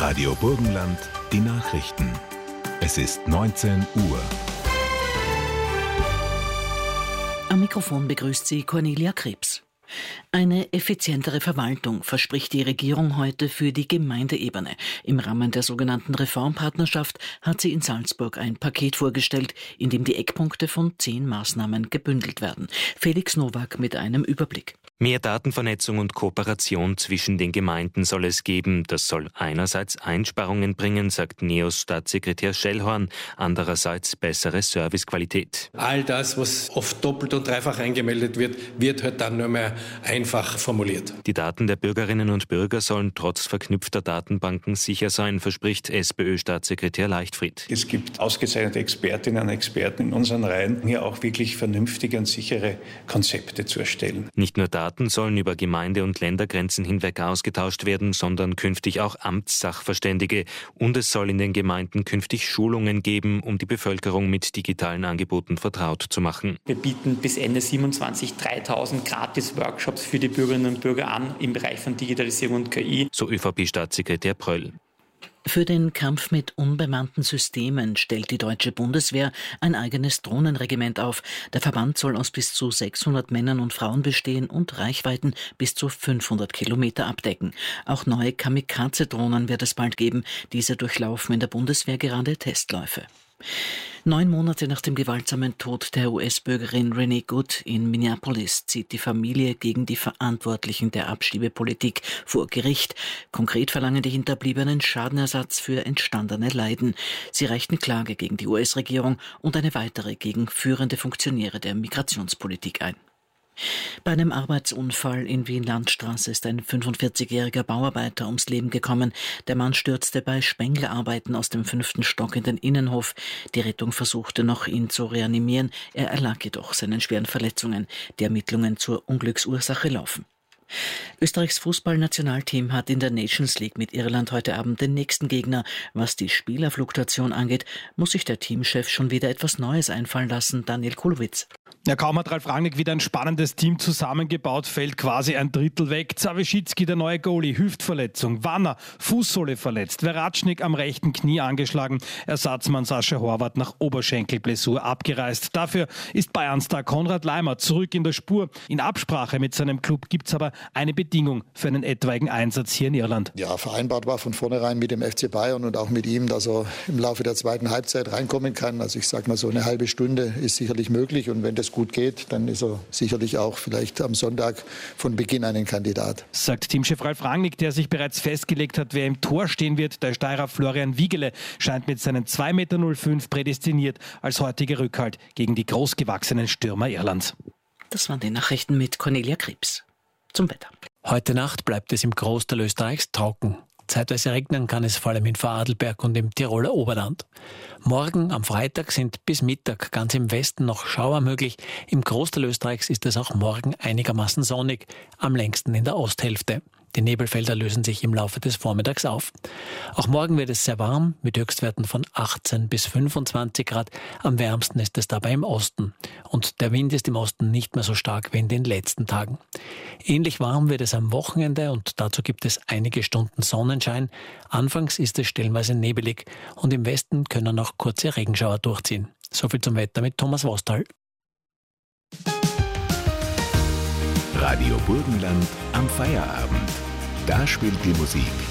Radio Burgenland, die Nachrichten. Es ist 19 Uhr. Am Mikrofon begrüßt sie Cornelia Krebs. Eine effizientere Verwaltung verspricht die Regierung heute für die Gemeindeebene. Im Rahmen der sogenannten Reformpartnerschaft hat sie in Salzburg ein Paket vorgestellt, in dem die Eckpunkte von 10 Maßnahmen gebündelt werden. Felix Nowak mit einem Überblick. Mehr Datenvernetzung und Kooperation zwischen den Gemeinden soll es geben. Das soll einerseits Einsparungen bringen, sagt NEOS-Staatssekretär Schellhorn, andererseits bessere Servicequalität. All das, was oft doppelt und dreifach eingemeldet wird, wird halt dann nur mehr einfach formuliert. Die Daten der Bürgerinnen und Bürger sollen trotz verknüpfter Datenbanken sicher sein, verspricht SPÖ-Staatssekretär Leichtfried. Es gibt ausgezeichnete Expertinnen und Experten in unseren Reihen, hier auch wirklich vernünftige und sichere Konzepte zu erstellen. Nicht nur Daten sollen über Gemeinde- und Ländergrenzen hinweg ausgetauscht werden, sondern künftig auch Amtssachverständige. Und es soll in den Gemeinden künftig Schulungen geben, um die Bevölkerung mit digitalen Angeboten vertraut zu machen. Wir bieten bis Ende 27 3.000 Gratis-Workshops für die Bürgerinnen und Bürger an im Bereich von Digitalisierung und KI. So ÖVP-Staatssekretär Pröll. Für den Kampf mit unbemannten Systemen stellt die deutsche Bundeswehr ein eigenes Drohnenregiment auf. Der Verband soll aus bis zu 600 Männern und Frauen bestehen und Reichweiten bis zu 500 Kilometer abdecken. Auch neue Kamikaze-Drohnen wird es bald geben. Diese durchlaufen in der Bundeswehr gerade Testläufe. 9 Monate nach dem gewaltsamen Tod der US-Bürgerin Renee Good in Minneapolis zieht die Familie gegen die Verantwortlichen der Abschiebepolitik vor Gericht. Konkret verlangen die Hinterbliebenen Schadenersatz für entstandene Leiden. Sie reichten Klage gegen die US-Regierung und eine weitere gegen führende Funktionäre der Migrationspolitik ein. Bei einem Arbeitsunfall in Wien-Landstraße ist ein 45-jähriger Bauarbeiter ums Leben gekommen. Der Mann stürzte bei Spenglerarbeiten aus dem 5. Stock in den Innenhof. Die Rettung versuchte noch, ihn zu reanimieren. Er erlag jedoch seinen schweren Verletzungen. Die Ermittlungen zur Unglücksursache laufen. Österreichs Fußballnationalteam hat in der Nations League mit Irland heute Abend den nächsten Gegner. Was die Spielerfluktuation angeht, muss sich der Teamchef schon wieder etwas Neues einfallen lassen, Daniel Kulowitz. Ja, kaum hat Ralf Rangnick wieder ein spannendes Team zusammengebaut, fällt quasi ein Drittel weg. Zawischicki, der neue Goalie, Hüftverletzung. Wanner, Fußsohle verletzt. Veratschnik am rechten Knie angeschlagen. Ersatzmann Sascha Horvath nach Oberschenkelblessur abgereist. Dafür ist Bayern-Star Konrad Laimer zurück in der Spur. In Absprache mit seinem Club gibt es aber eine Bedingung für einen etwaigen Einsatz hier in Irland. Ja, vereinbart war von vornherein mit dem FC Bayern und auch mit ihm, dass er im Laufe der zweiten Halbzeit reinkommen kann. Also ich sage mal, so eine halbe Stunde ist sicherlich möglich und wenn das gut geht, dann ist er sicherlich auch vielleicht am Sonntag von Beginn ein Kandidat. Sagt Teamchef Ralf Rangnick, der sich bereits festgelegt hat, wer im Tor stehen wird. Der Steirer Florian Wiegele scheint mit seinen 2,05 Meter prädestiniert als heutiger Rückhalt gegen die großgewachsenen Stürmer Irlands. Das waren die Nachrichten mit Cornelia Krebs. Zum Wetter. Heute Nacht bleibt es im Großteil Österreichs trocken. Zeitweise regnen kann es vor allem in Vorarlberg und im Tiroler Oberland. Morgen am Freitag sind bis Mittag ganz im Westen noch Schauer möglich. Im Großteil Österreichs ist es auch morgen einigermaßen sonnig, am längsten in der Osthälfte. Die Nebelfelder lösen sich im Laufe des Vormittags auf. Auch morgen wird es sehr warm, mit Höchstwerten von 18 bis 25 Grad. Am wärmsten ist es dabei im Osten. Und der Wind ist im Osten nicht mehr so stark wie in den letzten Tagen. Ähnlich warm wird es am Wochenende und dazu gibt es einige Stunden Sonnenschein. Anfangs ist es stellenweise nebelig und im Westen können auch kurze Regenschauer durchziehen. Soviel zum Wetter mit Thomas Wostal. Radio Burgenland am Feierabend. Da spielt die Musik